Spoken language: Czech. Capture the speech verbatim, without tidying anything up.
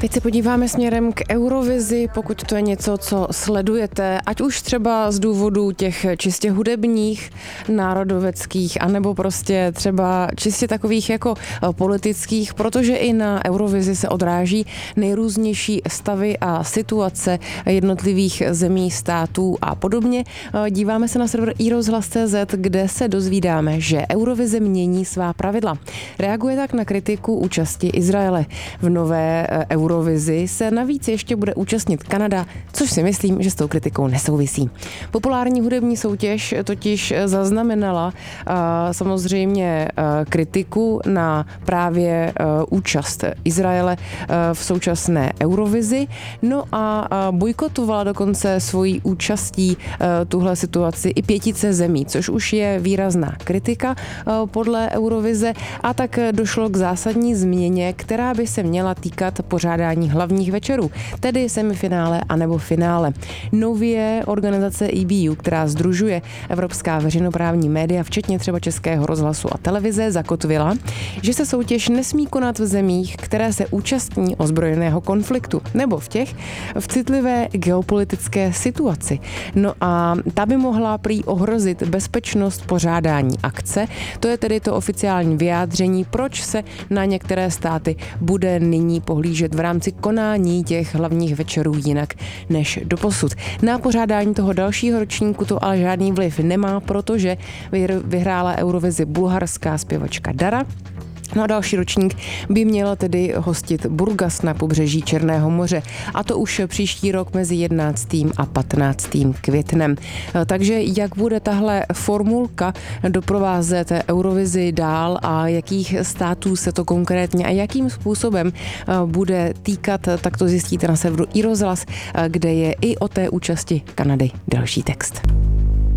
Teď se podíváme směrem k Eurovizi, pokud to je něco, co sledujete, ať už třeba z důvodu těch čistě hudebních, národoveckých, anebo prostě třeba čistě takových jako politických, protože i na Eurovizi se odráží nejrůznější stavy a situace jednotlivých zemí, států a podobně. Díváme se na server i rozhlas tečka cé zet, kde se dozvídáme, že Eurovize mění svá pravidla. Reaguje tak na kritiku účasti Izraele. V nové Eurovizi se navíc ještě bude účastnit Kanada, což si myslím, že s tou kritikou nesouvisí. Populární hudební soutěž totiž zaznamenala uh, samozřejmě uh, kritiku na právě uh, účast Izraele uh, v současné Eurovizi, no a uh, bojkotovala dokonce svojí účastí uh, tuhle situaci i pětice zemí, což už je výrazná kritika uh, podle Eurovize, a tak došlo k zásadní změně, která by se měla týkat pořádání hlavních večerů, tedy semifinále anebo finále. Nově organizace E B U, která sdružuje evropská veřejnoprávní média, včetně třeba Českého rozhlasu a televize, zakotvila, že se soutěž nesmí konat v zemích, které se účastní ozbrojeného konfliktu, nebo v těch v citlivé geopolitické situaci. No a ta by mohla prý ohrozit bezpečnost pořádání akce. To je tedy to oficiální vyjádření, proč se na některé státy bude nyní pohlížet v rámci konání těch hlavních večerů jinak než doposud. Na pořádání toho dalšího ročníku to ale žádný vliv nemá, protože vyhrála Eurovizi bulharská zpěvačka Dara. No a další ročník by měla tedy hostit Burgas na pobřeží Černého moře, a to už příští rok mezi jedenáctým a patnáctým květnem. Takže jak bude tahle formulka doprovázet Eurovizi dál a jakých států se to konkrétně a jakým způsobem bude týkat, tak to zjistíte na serveru i rozhlas, kde je i o té účasti Kanady další text.